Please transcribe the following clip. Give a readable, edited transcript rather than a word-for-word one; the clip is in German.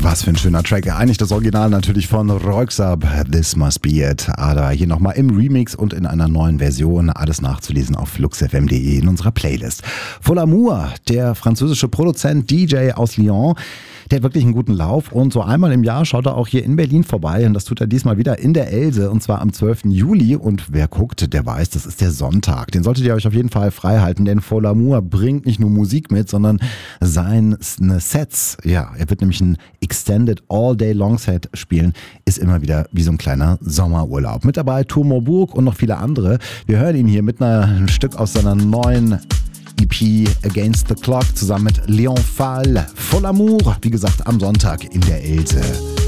Was für ein schöner Track. Eigentlich das Original natürlich von Röyksopp, This Must Be It. Aber hier nochmal im Remix und in einer neuen Version. Alles nachzulesen auf fluxfm.de in unserer Playlist. Fol Amour, der französische Produzent DJ aus Lyon, der hat wirklich einen guten Lauf und so einmal im Jahr schaut er auch hier in Berlin vorbei und das tut er diesmal wieder in der Else und zwar am 12. Juli und wer guckt, der weiß, das ist der Sonntag. Den solltet ihr euch auf jeden Fall frei halten, denn Fol Amour bringt nicht nur Musik mit, sondern seine Sets, ja, er wird nämlich ein Extended All-Day-Long Set spielen, ist immer wieder wie so ein kleiner Sommerurlaub. Mit dabei Tour Burg und noch viele andere. Wir hören ihn hier mit einem Stück aus seiner neuen EP Against the Clock zusammen mit Leon Fall. Fol Amour, wie gesagt, am Sonntag in der Else.